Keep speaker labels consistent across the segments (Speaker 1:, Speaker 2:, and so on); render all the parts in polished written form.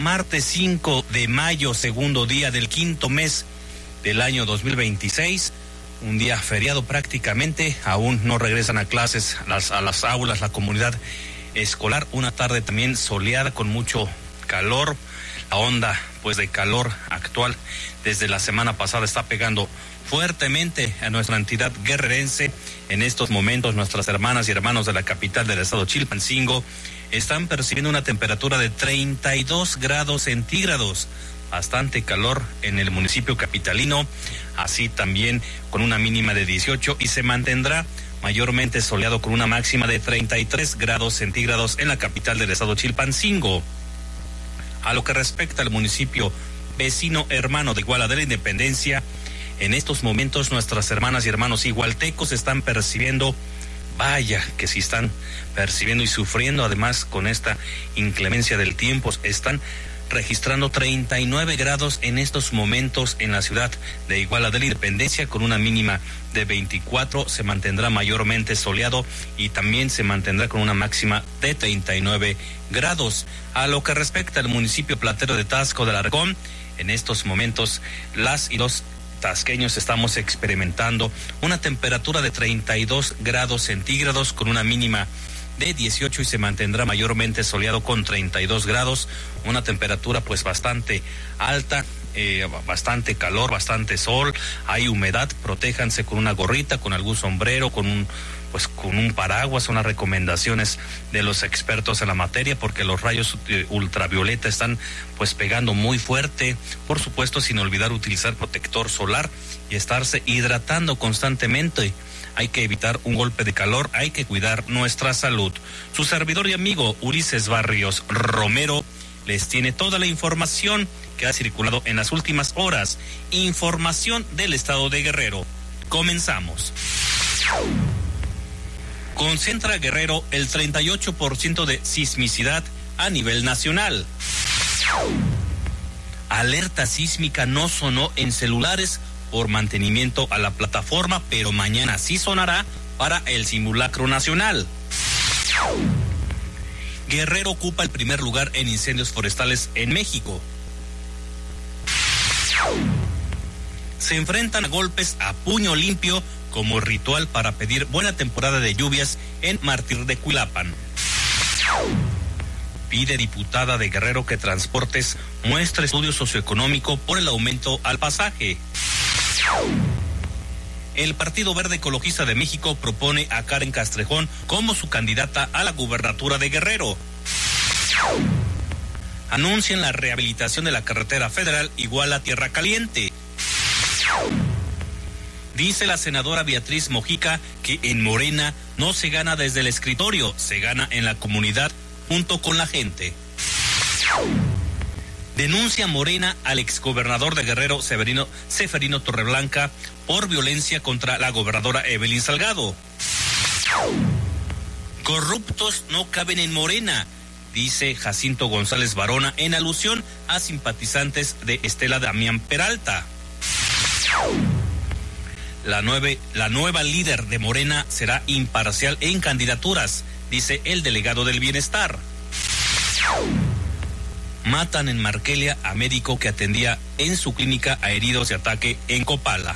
Speaker 1: Martes 5 de mayo, segundo día del quinto mes del año 2026, un día feriado prácticamente, aún no regresan a clases, a las aulas, la comunidad escolar, una tarde también soleada con mucho calor, la onda pues de calor actual desde la semana pasada está pegando fuertemente a nuestra entidad guerrerense. En estos momentos nuestras hermanas y hermanos de la capital del estado Chilpancingo están percibiendo una temperatura de 32 grados centígrados, bastante calor en el municipio capitalino, así también con una mínima de 18 y se mantendrá mayormente soleado con una máxima de 33 grados centígrados en la capital del estado Chilpancingo. A lo que respecta al municipio vecino hermano de Iguala de la Independencia, en estos momentos nuestras hermanas y hermanos igualtecos están percibiendo, vaya que sí están percibiendo y sufriendo, además con esta inclemencia del tiempo, están registrando 39 grados en estos momentos en la ciudad de Iguala de la Independencia, con una mínima de 24, se mantendrá mayormente soleado y también se mantendrá con una máxima de 39 grados. A lo que respecta al municipio platero de Taxco del Aragón, en estos momentos las y los tasqueños estamos experimentando una temperatura de 32 grados centígrados con una mínima de 18 y se mantendrá mayormente soleado con 32 grados, una temperatura pues bastante alta, bastante calor, bastante sol, hay humedad, protéjanse con una gorrita, con algún sombrero, con un paraguas, son las recomendaciones de los expertos en la materia, porque los rayos ultravioleta están pues pegando muy fuerte, por supuesto sin olvidar utilizar protector solar y estarse hidratando constantemente. Hay que evitar un golpe de calor, hay que cuidar nuestra salud. Su servidor y amigo Ulises Barrios Romero les tiene toda la información que ha circulado en las últimas horas. Información del estado de Guerrero. Comenzamos. Concentra Guerrero el 38% de sismicidad a nivel nacional. Alerta sísmica no sonó en celulares por mantenimiento a la plataforma, pero mañana sí sonará para el simulacro nacional. Guerrero ocupa el primer lugar en incendios forestales en México. Se enfrentan a golpes a puño limpio como ritual para pedir buena temporada de lluvias en Mártir de Cuilapan. Pide diputada de Guerrero que Transportes muestre estudio socioeconómico por el aumento al pasaje. El Partido Verde Ecologista de México propone a Karen Castrejón como su candidata a la gubernatura de Guerrero. Anuncian la rehabilitación de la carretera federal Iguala-Tierra Caliente. Dice la senadora Beatriz Mojica que en Morena no se gana desde el escritorio, se gana en la comunidad junto con la gente. Denuncia Morena al exgobernador de Guerrero, Seferino Torreblanca, por violencia contra la gobernadora Evelyn Salgado. Corruptos no caben en Morena, dice Jacinto González Barona en alusión a simpatizantes de Estela Damián Peralta. La nueva líder de Morena será imparcial en candidaturas, dice el delegado del Bienestar. Matan en Marquelia a médico que atendía en su clínica a heridos de ataque en Copala.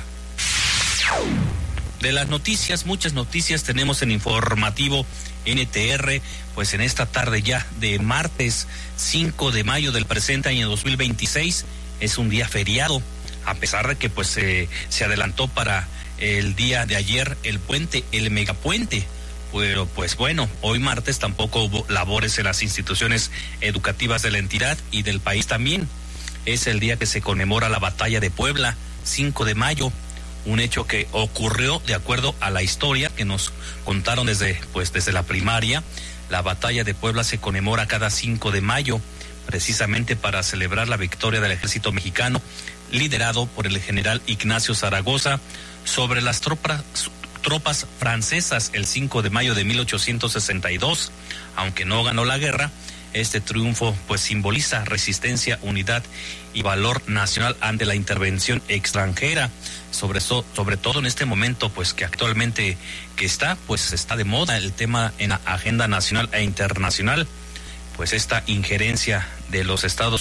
Speaker 1: De las noticias, muchas noticias tenemos en informativo NTR, pues en esta tarde ya de martes 5 de mayo del presente año 2026, es un día feriado, a pesar de que pues se adelantó para el día de ayer el puente, el megapuente. Pero pues bueno, hoy martes tampoco hubo labores en las instituciones educativas de la entidad y del país también. Es el día que se conmemora la batalla de Puebla, 5 de mayo, un hecho que ocurrió de acuerdo a la historia que nos contaron desde la primaria. La batalla de Puebla se conmemora cada 5 de mayo, precisamente para celebrar la victoria del ejército mexicano, liderado por el general Ignacio Zaragoza, sobre las tropas francesas el 5 de mayo de 1862. Aunque no ganó la guerra, este triunfo pues simboliza resistencia, unidad y valor nacional ante la intervención extranjera, sobre todo en este momento pues que actualmente está de moda el tema en la agenda nacional e internacional, pues esta injerencia de los Estados